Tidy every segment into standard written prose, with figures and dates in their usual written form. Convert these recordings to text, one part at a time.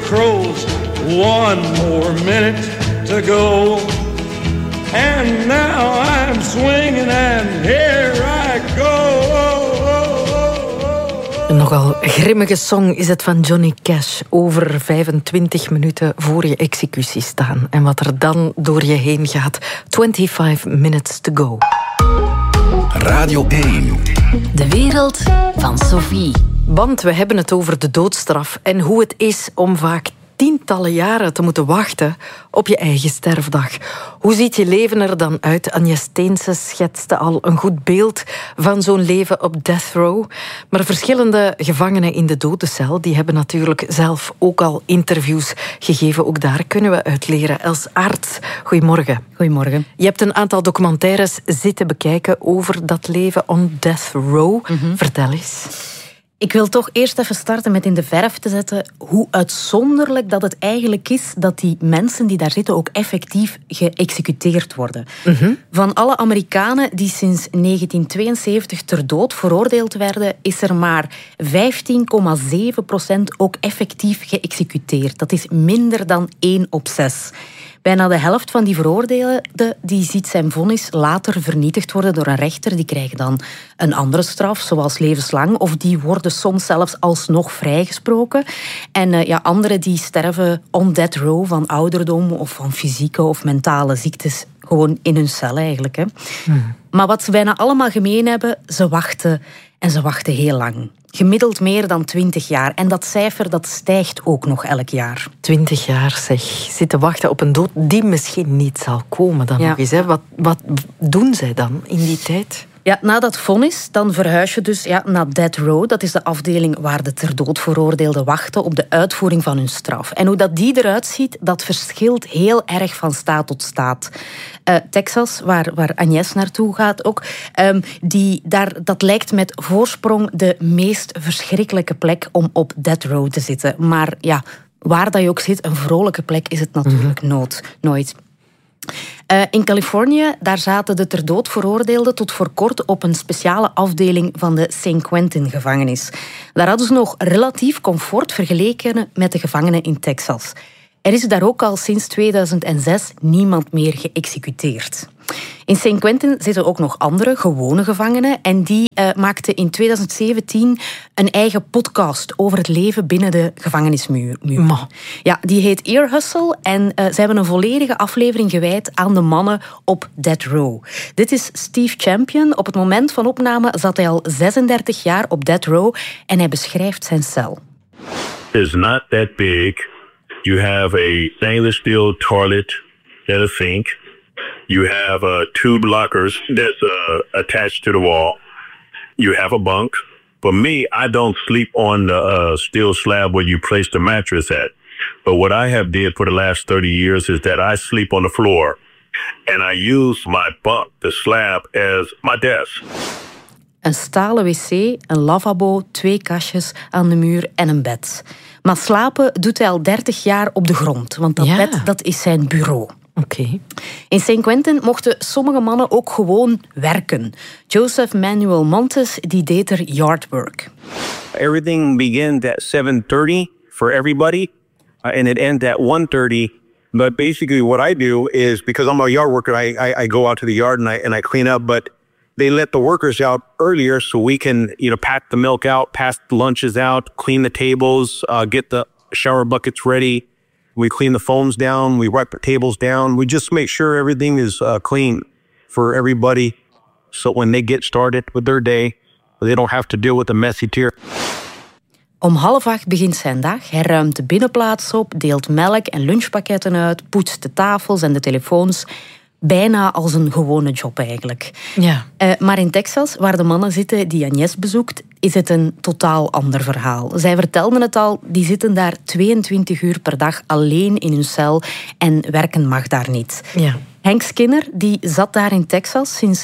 crows. One more minute to go. And now I'm swinging and here I go. Een nogal grimmige song is het van Johnny Cash. Over 25 minuten voor je executie staan. En wat er dan door je heen gaat. 25 minutes to go. Radio 1. De wereld van Sophie. Want we hebben het over de doodstraf en hoe het is om vaak tientallen jaren te moeten wachten op je eigen sterfdag. Hoe ziet je leven er dan uit? Anja Steense schetste al een goed beeld van zo'n leven op death row. Maar verschillende gevangenen in de dodencel, die hebben natuurlijk zelf ook al interviews gegeven. Ook daar kunnen we uit leren. Els Aerts, goedemorgen. Goedemorgen. Je hebt een aantal documentaires zitten bekijken over dat leven on death row. Vertel eens. Ik wil toch eerst even starten met in de verf te zetten hoe uitzonderlijk dat het eigenlijk is dat die mensen die daar zitten ook effectief geëxecuteerd worden. Van alle Amerikanen die sinds 1972 ter dood veroordeeld werden, is er maar 15,7% ook effectief geëxecuteerd. Dat is minder dan 1 op 6. Bijna de helft van die veroordeelden die ziet zijn vonnis later vernietigd worden door een rechter. Die krijgen dan een andere straf, zoals levenslang. Of die worden soms zelfs alsnog vrijgesproken. En anderen die sterven on death row van ouderdom of van fysieke of mentale ziektes. Gewoon in hun cel eigenlijk. Hè. Maar wat ze bijna allemaal gemeen hebben, ze wachten en ze wachten heel lang. Gemiddeld meer dan 20 jaar. En dat cijfer dat stijgt ook nog elk jaar. 20 jaar, zeg. Zitten wachten op een dood die misschien niet zal komen dan nog eens. Hè. Wat doen zij dan in die tijd? Ja, na dat vonnis, dan verhuis je dus naar death row. Dat is de afdeling waar de ter dood veroordeelden wachten op de uitvoering van hun straf. En hoe die eruit ziet, dat verschilt heel erg van staat tot staat. Texas, waar Agnes naartoe gaat ook, dat lijkt met voorsprong de meest verschrikkelijke plek om op death row te zitten. Maar ja, waar dat je ook zit, een vrolijke plek is het natuurlijk nooit. In Californië, daar zaten de ter dood veroordeelden tot voor kort op een speciale afdeling van de St. Quentin-gevangenis. Daar hadden ze nog relatief comfort vergeleken met de gevangenen in Texas. Er is daar ook al sinds 2006 niemand meer geëxecuteerd. In St. Quentin zitten ook nog andere gewone gevangenen en die maakten in 2017 een eigen podcast over het leven binnen de gevangenismuur. Ja, die heet Ear Hustle en ze hebben een volledige aflevering gewijd aan de mannen op death row. Dit is Steve Champion. Op het moment van opname zat hij al 36 jaar op death row en hij beschrijft zijn cel. It's not that big. You have a stainless steel toilet and a sink. You have 2 lockers that's attached to the wall. You have a bunk. For me, I don't sleep on the steel slab where you place the mattress at. But what I have did for the last 30 years is that I sleep on the floor. And I use my bunk, the slab, as my desk. Een stalen wc, een lavabo, 2 kastjes aan de muur en een bed. Maar slapen doet hij al 30 jaar op de grond, want dat bed dat is zijn bureau. Okay. In St. Quentin mochten sommige mannen ook gewoon werken. Joseph Manuel Montes die deed er yardwork. Everything begins at 7:30 for everybody, and it ends at 1:30. But basically what I do is, because I'm a yard worker, I go out to the yard and I clean up, but they let the workers out earlier so we can, pack the milk out, pass the lunches out, clean the tables, get the shower buckets ready. We clean the phones down, we wipe the tables down. We just make sure everything is clean for everybody. So when they get started with their day, they don't have to deal with the messy tier. Om 7:30 begint zijn dag. Hij ruimt de binnenplaats op, deelt melk en lunchpakketten uit, poetst de tafels en de telefoons. Bijna als een gewone job eigenlijk. Ja. Maar in Texas, waar de mannen zitten die Agnes bezoekt, is het een totaal ander verhaal. Zij vertelden het al, die zitten daar 22 uur per dag alleen in hun cel en werken mag daar niet. Ja. Hank Skinner die zat daar in Texas sinds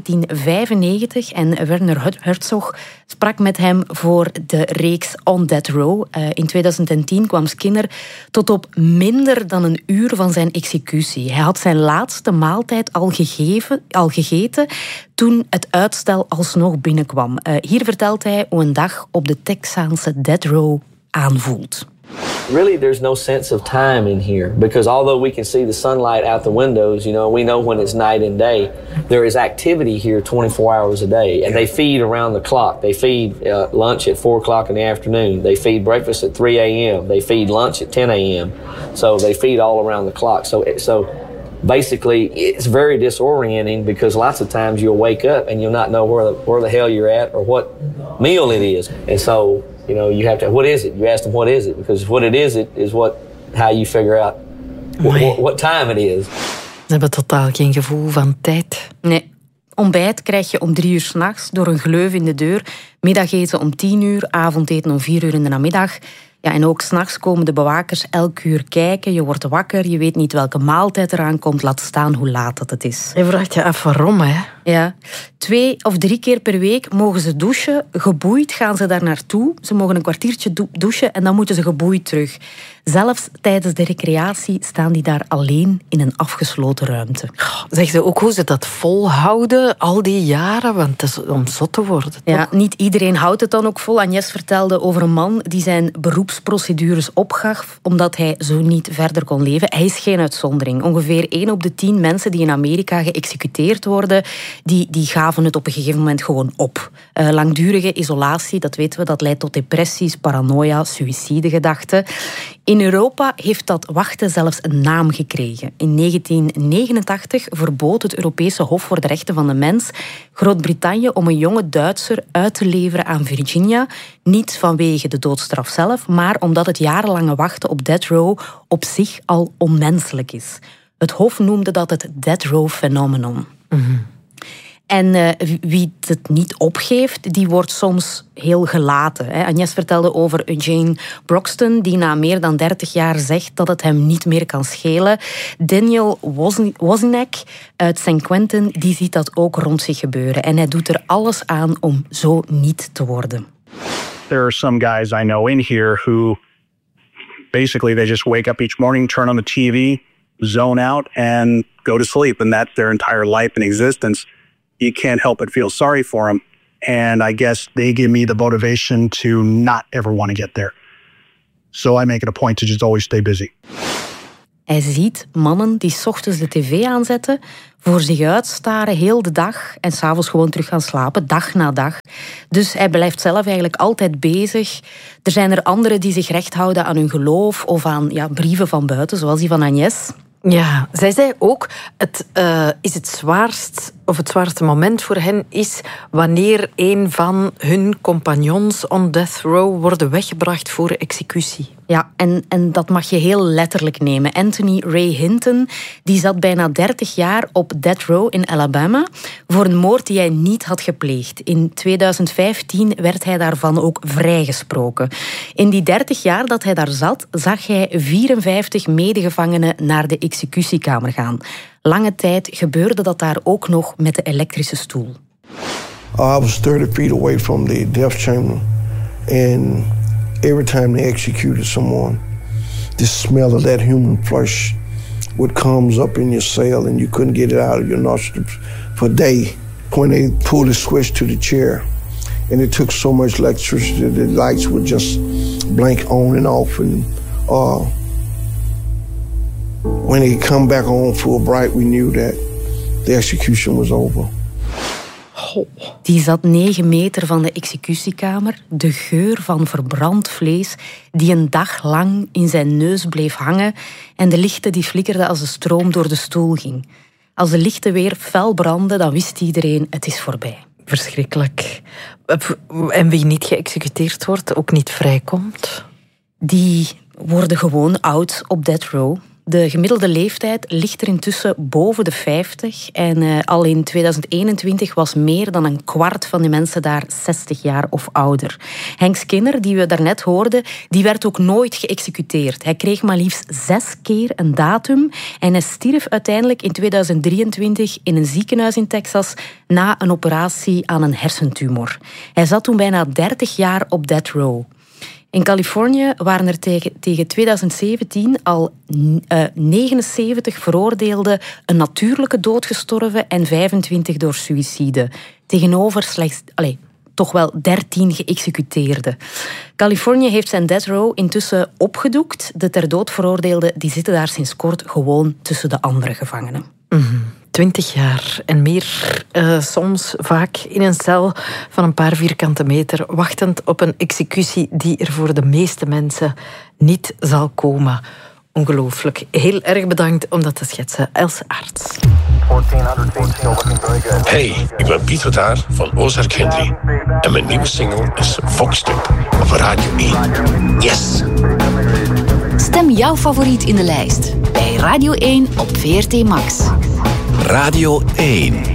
1995 en Werner Herzog sprak met hem voor de reeks On Death Row. In 2010 kwam Skinner tot op minder dan een uur van zijn executie. Hij had zijn laatste maaltijd al gegeten toen het uitstel alsnog binnenkwam. Hier vertelt hij hoe een dag op de Texaanse Death Row aanvoelt. Really, there's no sense of time in here because although we can see the sunlight out the windows, we know when it's night and day. There is activity here 24 hours a day, and they feed around the clock. They feed lunch at 4 o'clock in the afternoon. They feed breakfast at 3 a.m. They feed lunch at 10 a.m. So they feed all around the clock. So basically, it's very disorienting because lots of times you'll wake up and you'll not know where the hell you're at or what meal it is. And so, you have to, what is it? You ask them, what is it? Because what it is how you figure out what time it is. Ze hebben totaal geen gevoel van tijd. Nee. Ontbijt krijg je om 3 uur 's nachts door een gleuf in de deur. Middageten om 10 uur, avondeten om 4 uur in de namiddag. Ja, en ook 's nachts komen de bewakers elk uur kijken. Je wordt wakker, je weet niet welke maaltijd eraan komt. Laat staan hoe laat dat het is. Je vraagt je af waarom, hè? Ja. 2 of 3 keer per week mogen ze douchen. Geboeid gaan ze daar naartoe. Ze mogen een kwartiertje douchen en dan moeten ze geboeid terug. Zelfs tijdens de recreatie staan die daar alleen in een afgesloten ruimte. Zeg ze ook hoe ze dat volhouden al die jaren? Want het is om zot te worden. Ja, niet iedereen houdt het dan ook vol. Agnes vertelde over een man die zijn beroepsprocedures opgaf omdat hij zo niet verder kon leven. Hij is geen uitzondering. Ongeveer 1 op de 10 mensen die in Amerika geëxecuteerd worden, die gaven het op een gegeven moment gewoon op. Langdurige isolatie, dat weten we, dat leidt tot depressies, paranoia, suïcidegedachten. In Europa heeft dat wachten zelfs een naam gekregen. In 1989 verbood het Europese Hof voor de Rechten van de Mens Groot-Brittannië om een jonge Duitser uit te leveren aan Virginia. Niet vanwege de doodstraf zelf, maar omdat het jarenlange wachten op death row op zich al onmenselijk is. Het Hof noemde dat het death row phenomenon. Mm-hmm. En wie het niet opgeeft, die wordt soms heel gelaten. Agnes vertelde over Eugene Broxton, die na meer dan 30 jaar zegt dat het hem niet meer kan schelen. Daniel Wozniak uit St. Quentin, die ziet dat ook rond zich gebeuren. En hij doet er alles aan om zo niet te worden. There are some guys I know in here who basically they just wake up each morning, turn on the TV, zone out and go to sleep. And that's their entire life and existence. You can't help but feel sorry for them. And I guess they give me the motivation to not ever want to get there. So I make it a point to just always stay busy. Hij ziet mannen die 's ochtends de tv aanzetten, voor zich uitstaren heel de dag en 's avonds gewoon terug gaan slapen, dag na dag. Dus hij blijft zelf eigenlijk altijd bezig. Er zijn er anderen die zich recht houden aan hun geloof of aan brieven van buiten, zoals die van Agnes. Ja, zij zei ook, het zwaarste moment voor hen is wanneer een van hun compagnons on death row worden weggebracht voor executie. Ja, en dat mag je heel letterlijk nemen. Anthony Ray Hinton die zat bijna 30 jaar op death row in Alabama voor een moord die hij niet had gepleegd. In 2015 werd hij daarvan ook vrijgesproken. In die 30 jaar dat hij daar zat, zag hij 54 medegevangenen naar de executiekamer gaan. Lange tijd gebeurde dat daar ook nog met de elektrische stoel. I was 30 feet away from the death chamber and every time they executed someone, the smell of that human flesh would come up in your cell and you couldn't get it out of your nostrils for a day. When they pulled the switch to the chair and it took so much electricity, the lights would just blink on and off. And when they come back on full bright, we knew that the execution was over. Die zat 9 meter van de executiekamer. De geur van verbrand vlees die een dag lang in zijn neus bleef hangen en de lichten die flikkerden als de stroom door de stoel ging. Als de lichten weer fel brandden, dan wist iedereen, het is voorbij. Verschrikkelijk. En wie niet geëxecuteerd wordt, ook niet vrijkomt? Die worden gewoon oud op death row. De gemiddelde leeftijd ligt er intussen boven de 50. En al in 2021 was meer dan een kwart van de mensen daar 60 jaar of ouder. Hank Skinner, die we daarnet hoorden, die werd ook nooit geëxecuteerd. Hij kreeg maar liefst 6 keer een datum. En hij stierf uiteindelijk in 2023 in een ziekenhuis in Texas na een operatie aan een hersentumor. Hij zat toen bijna 30 jaar op death row. In Californië waren er tegen 2017 al 79 veroordeelden een natuurlijke dood gestorven en 25 door suïcide. Tegenover slechts toch wel 13 geëxecuteerden. Californië heeft zijn death row intussen opgedoekt. De ter dood veroordeelden die zitten daar sinds kort gewoon tussen de andere gevangenen. 20 jaar en meer, soms vaak in een cel van een paar vierkante meter, wachtend op een executie die er voor de meeste mensen niet zal komen. Ongelooflijk. Heel erg bedankt om dat te schetsen, Else Aerts. Hey, ik ben Piet Rotaar van Ozark Henry. En mijn nieuwe single is Foxtop op Radio 1. Yes! Stem jouw favoriet in de lijst bij Radio 1 op VRT Max. Radio 1.